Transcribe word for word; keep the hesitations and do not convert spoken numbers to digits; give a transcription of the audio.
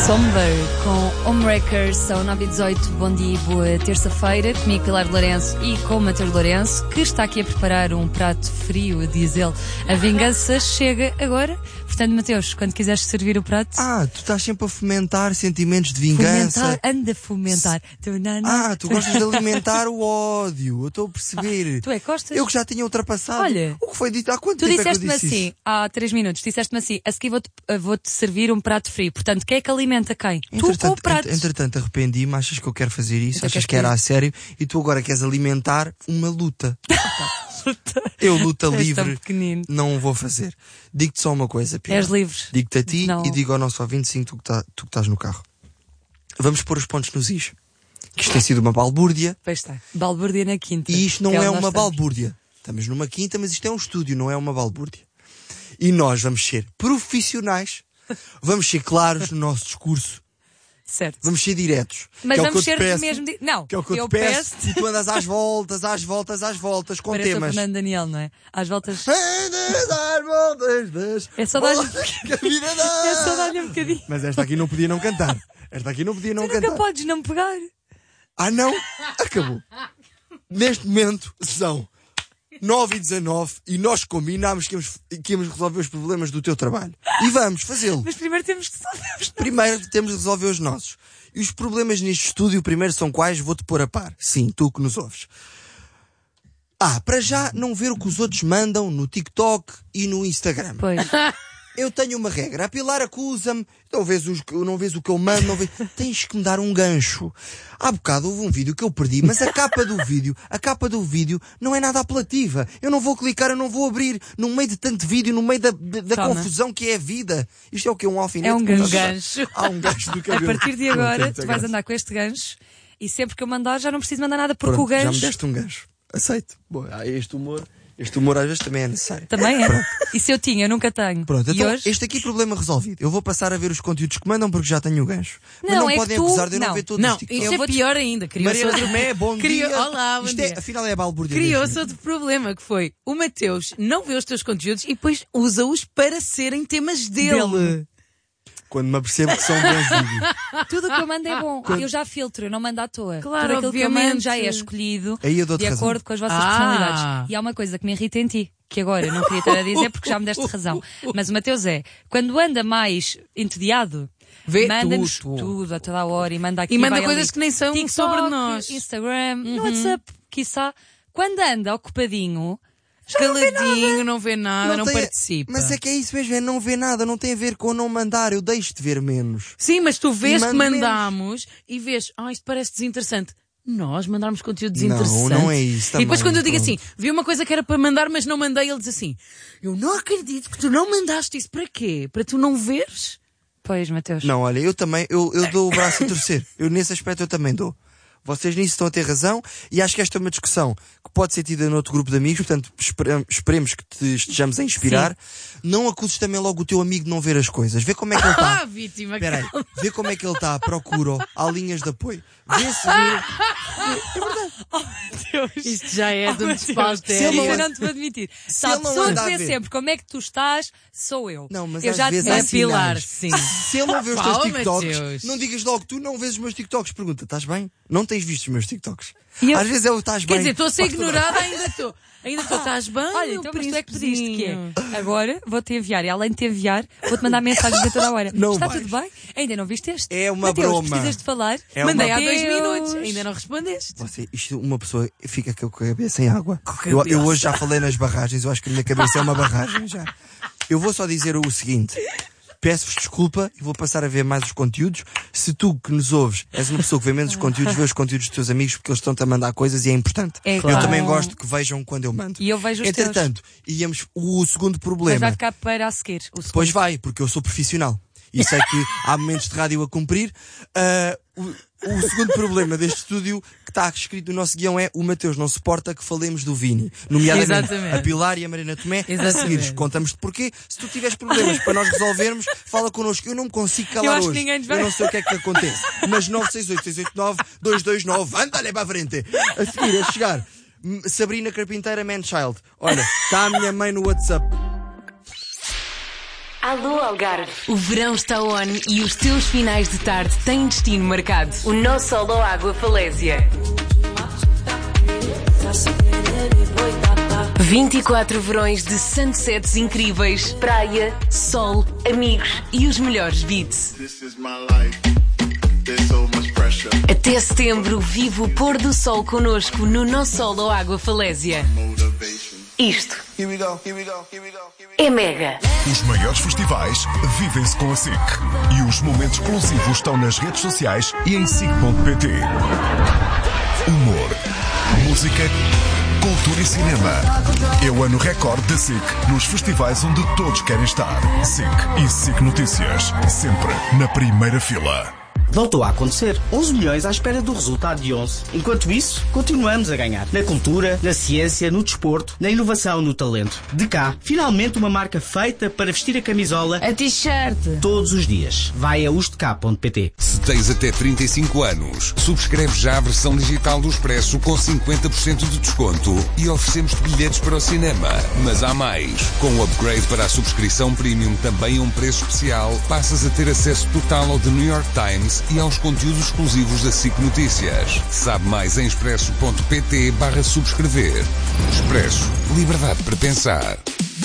Somber com Homewreckers, são nove e dezoito, bom dia e boa terça-feira, comigo Pilar Lourenço e com Mateus Lourenço, que está aqui a preparar um prato frio, diz ele. A vingança chega agora. Portanto, Mateus, quando quiseres servir o prato... Ah, tu estás sempre a fomentar sentimentos de vingança. Fomentar, anda a fomentar. Ah, tu gostas de alimentar o ódio, eu estou a perceber. Tu é que gostas? Eu que já tinha ultrapassado. Olha, o que foi dito? Há quanto tu tempo é que eu disseste-me disse assim, isso? há três minutos, disseste-me assim, a seguir vou-te, vou-te servir um prato frio. Portanto, quem é que alimenta quem? Tu com o prato. Ent- entretanto, arrependi-me, achas que eu quero fazer isso? Então, achas que que era a sério? E tu agora queres alimentar uma luta. Eu, luta És livre, tão pequenino. não vou fazer. Digo-te só uma coisa, Pia. És livre. Digo-te a ti Não. e digo ao nosso ouvinte, sim, tu que, tá, tu que estás no carro. Vamos pôr os pontos nos is. Que isto tem sido uma balbúrdia. Pois está. Balbúrdia na quinta. E isto não que é onde uma nós estamos. balbúrdia. Estamos numa quinta, mas isto é um estúdio, não é uma balbúrdia. E nós vamos ser profissionais, vamos ser claros no nosso discurso, Certo. vamos ser diretos. Mas que é o vamos que eu ser te peço, mesmo... Di... Não, que é o que eu, eu te peço, peço... e tu andas às voltas, às voltas, às voltas, com Parece o temas. Fernando Daniel, não é? Às voltas... Andas às voltas das É só dar-lhe... voltas que a vida dá. É só dar-lhe um bocadinho. Mas esta aqui não podia não cantar. Esta aqui não podia não Tu cantar. nunca podes não pegar. Ah não? Acabou. Neste momento são nove e dezanove e nós combinámos que íamos, que íamos resolver os problemas do teu trabalho. E vamos fazê-lo. Mas primeiro temos que resolver os nossos. Primeiro temos de resolver os nossos. E os problemas neste estúdio primeiro são quais? Vou-te pôr a par. Sim, tu que nos ouves. Ah, para já não ver o que os outros mandam no TikTok e no Instagram. Pois. Eu tenho uma regra. A Pilar acusa-me. Não vês, os, não vês o que eu mando, não vês... Tens que me dar um gancho. Há bocado houve um vídeo que eu perdi, mas a capa do vídeo, a capa do vídeo não é nada apelativa. Eu não vou clicar, eu não vou abrir. No meio de tanto vídeo, no meio da, da Toma. confusão que é a vida. Isto é o que? Um alfinete? É um gancho. gancho. Há um gancho do A cabelo. partir de Não tem agora, muita tu vais graça. andar com este gancho e sempre que eu mandar já não preciso mandar nada porque Pronto, o gancho... já me deste um gancho. Aceito. Bom, há este humor. Este humor às vezes também é necessário. Também é. E se eu tinha, eu nunca tenho. Pronto, e então hoje... este aqui problema resolvido. Eu vou passar a ver os conteúdos que mandam porque já tenho o gancho. Mas Não, não é que podem tu- acusar de eu não, não. ver todos Não, os TikToks. isso Eu é vou te- pior ainda. Criou-se Mariana outro... Tomé, bom Criou- dia. Olá, bom Isto dia. é, afinal é a balbúrdia Criou-se mesmo. outro problema, que foi o Mateus não vê os teus conteúdos e depois usa-os para serem temas dele. Dele. Quando me apercebo que são bons vídeos. Tudo o que eu mando é bom. Eu já filtro, eu não mando à toa. Claro, Tudo aquilo que eu mando obviamente. já é escolhido Aí eu dou-te de razão. acordo com as vossas Ah. personalidades. E há uma coisa que me irrita em ti, que agora eu não queria estar a dizer porque já me deste razão. Mas o Mateus é, quando anda mais entediado, Vê manda-nos tudo. tudo a toda a hora e manda aqui E manda vai coisas ali. que nem são TikTok, sobre nós. Instagram, no WhatsApp, quiçá. Quando anda ocupadinho, Caladinho, não vê nada, não, tem- participa. Mas é que é isso mesmo, é não ver nada, não tem a ver com não mandar, eu deixo de ver menos. Sim, mas tu vês E que mando mandámos e vês, ah, isto parece desinteressante. Nós mandarmos conteúdo Não, desinteressante. não é isso E depois também, quando eu digo pronto. assim, vi uma coisa que era para mandar, mas não mandei, ele diz assim, eu não acredito que tu não mandaste isso. Para quê? Para tu não veres? pois, Mateus. Não, olha, eu também, eu, eu dou o braço a torcer. Eu nesse aspecto eu também dou. Vocês nisso estão a ter razão e acho que esta é uma discussão que pode ser tida noutro grupo de amigos, portanto espere- esperemos que te estejamos a inspirar. Não acuses também logo o teu amigo de não ver as coisas. Vê como é que ele está. Ah, vítima. Espera aí, vê como é que ele está, procura-o, há linhas de apoio. Vê se vê. Isto já é de um Mateus, despautério. Se ele eu não- não te vou admitir. Se se há ele não pessoa que anda a vê ver. sempre como é que tu estás, sou eu. Não, mas eu às já te vezes disse. há É Pilar, sinais. sim. Se ele não vê os teus Fala, TikToks, Mateus. não digas logo, tu não vês os meus TikToks. Pergunta, estás bem? Não tens visto os meus TikToks. E eu- Às vezes é o estás bem. Quer dizer, estou a ser Faz toda- ignorada, ainda estou. Ainda estou, estás bem? Olha, meu então mas tu é que pediste que é. príncipezinho? Agora vou-te enviar, e além de te enviar, vou-te mandar mensagens a toda a hora. Não Está vais. tudo bem? Ainda não viste este? É uma Mateus, broma. precisas de falar? É uma- Mandei há Mateus. dois minutos, ainda não respondeste. Você, isto, uma pessoa fica com a cabeça em água. Com a Eu, eu cabeça. hoje já falei nas barragens, eu acho que a minha cabeça é uma barragem já. Eu vou só dizer o seguinte. Peço-vos desculpa e vou passar a ver mais os conteúdos. Se tu que nos ouves és uma pessoa que vê menos os conteúdos, vê os conteúdos dos teus amigos porque eles estão-te a mandar coisas e é importante. É Eu claro. também gosto que vejam quando eu mando. E eu vejo os Entretanto, íamos o segundo Mas problema. vai ficar para a seguir. O segundo. Pois vai, porque eu sou profissional. E sei que há momentos de rádio a cumprir. Ah, o, o segundo problema deste estúdio que está escrito no nosso guião é o Mateus não suporta que falemos do Vini. Nomeadamente Exatamente. a Pilar e a Mariana Tomé. A Exatamente. seguir contamos-te porquê. Se tu tiveres problemas para nós resolvermos, fala connosco. Eu não me consigo Eu calar acho que hoje. ninguém nos vai- Eu não sei o que é que acontece. Mas nove seis oito, seis oito nove, dois dois nove, anda-lhe para a frente. A seguir, a chegar, M- Sabrina Carpinteira Manchild. Olha, está a minha mãe no WhatsApp. Alô, Algarve. O verão está on e os teus finais de tarde têm destino marcado. O nosso Sol ao Água Falésia. vinte e quatro verões de sunsets incríveis, Praia, sol, amigos e os melhores beats. Até setembro, vive o pôr do sol connosco no nosso Sol ao Água Falésia. Isto é Mega. Os maiores festivais vivem-se com a SIC. E os momentos exclusivos estão nas redes sociais e em sic ponto pt. Humor, música, cultura e cinema. É o ano recorde da SIC nos festivais onde todos querem estar. SIC e SIC Notícias, sempre na primeira fila. Voltou a acontecer. onze milhões à espera do resultado de onze. Enquanto isso, continuamos a ganhar. Na cultura, na ciência, no desporto, na inovação, no talento. De cá, finalmente uma marca feita para vestir a camisola, A t-shirt. todos os dias. Vai a ustk ponto pt. Se tens até trinta e cinco anos, subscreve já a versão digital do Expresso com cinquenta por cento de desconto e oferecemos-te bilhetes para o cinema. Mas há mais. Com o upgrade para a subscrição Premium também a um preço especial, passas a ter acesso total ao The New York Times e aos conteúdos exclusivos da SIC Notícias. Sabe mais em expresso ponto pt barra subscrever. Expresso. Liberdade para pensar.